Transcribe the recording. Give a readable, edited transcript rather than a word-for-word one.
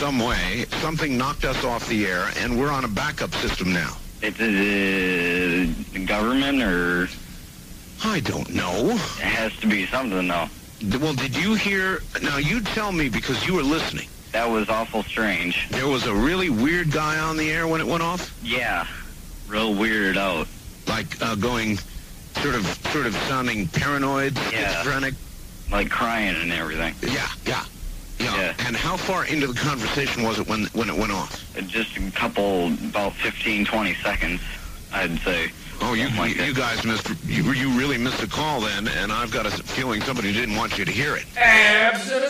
some way, something knocked us off the air, and we're on a backup system now. It's the government, or? I don't know. It has to be something, though. Well, did you hear? Now, you tell me because you were listening. That was awful strange. There was a really weird guy on the air when it went off? Yeah. Real weirded out. Like going sort of sounding paranoid, schizophrenic? Like crying and everything. Yeah. And how far into the conversation was it when it went off? Just a couple, about 15, 20 seconds, I'd say. Oh, you guys missed, you really missed a call then, and I've got a feeling somebody didn't want you to hear it. Absolutely.